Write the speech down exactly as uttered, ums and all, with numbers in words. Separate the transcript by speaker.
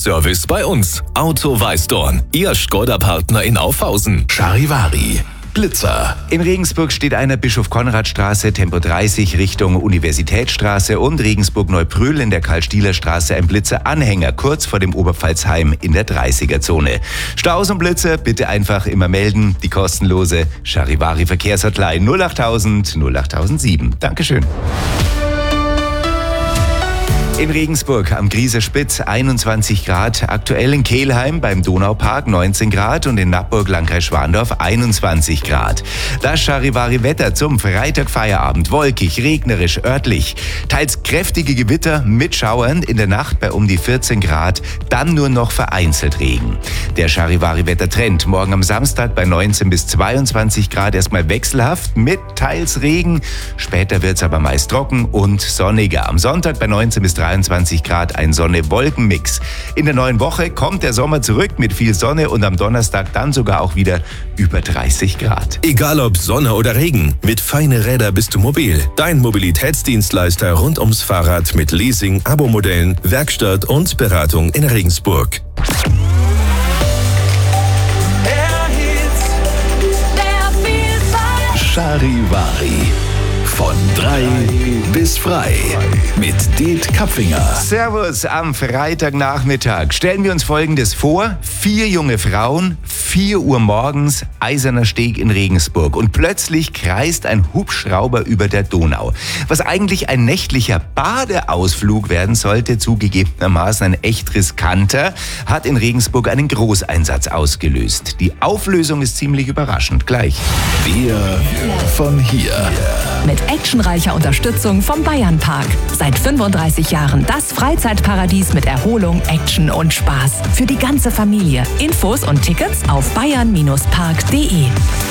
Speaker 1: Service bei uns. Auto Weißdorn, Ihr Skoda-Partner in Aufhausen. Charivari. Blitzer.
Speaker 2: In Regensburg steht einer Bischof-Konrad-Straße, Tempo dreißig Richtung Universitätsstraße und Regensburg-Neubrühl in der Karl-Stieler-Straße ein Blitzer-Anhänger kurz vor dem Oberpfalzheim in der dreißiger-Zone. Staus und Blitzer bitte einfach immer melden. Die kostenlose Charivari-Verkehrshotline null achttausend null achttausendsieben. Dankeschön. In Regensburg am Grieser Spitz einundzwanzig Grad, aktuell in Kelheim beim Donaupark neunzehn Grad und in Nappburg, Landkreis Schwandorf einundzwanzig Grad. Das Charivari-Wetter zum Freitagfeierabend. Wolkig, regnerisch, örtlich. Teils kräftige Gewitter mit Schauern, in der Nacht bei um die vierzehn Grad, dann nur noch vereinzelt Regen. Der Charivari-Wettertrend morgen am Samstag bei neunzehn bis zweiundzwanzig Grad erstmal wechselhaft mit teils Regen. Später wird's aber meist trocken und sonniger. Am Sonntag bei neunzehn bis dreiundzwanzig Grad ein Sonne-Wolken-Mix. In der neuen Woche kommt der Sommer zurück mit viel Sonne und am Donnerstag dann sogar auch wieder über dreißig Grad.
Speaker 1: Egal ob Sonne oder Regen, mit Feine Räder bist du mobil. Dein Mobilitätsdienstleister rund ums Fahrrad mit Leasing, Abo-Modellen, Werkstatt und Beratung in Regensburg. Charivari. Von drei bis frei mit Det Kapfinger.
Speaker 2: Servus am Freitagnachmittag. Stellen wir uns Folgendes vor. Vier junge Frauen, vier Uhr morgens, Eiserner Steg in Regensburg. Und plötzlich kreist ein Hubschrauber über der Donau. Was eigentlich ein nächtlicher Badeausflug werden sollte, zugegebenermaßen ein echt riskanter, hat in Regensburg einen Großeinsatz ausgelöst. Die Auflösung ist ziemlich überraschend. Gleich.
Speaker 1: Wir von hier.
Speaker 3: Mit actionreicher Unterstützung vom Bayernpark. Seit fünfunddreißig Jahren das Freizeitparadies mit Erholung, Action und Spaß. Für die ganze Familie. Infos und Tickets auf bayern Bindestrich park punkt de.